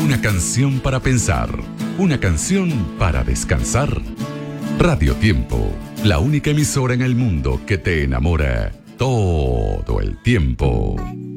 Una canción para pensar, una canción para descansar. Radio Tiempo, la única emisora en el mundo que te enamora todo el tiempo.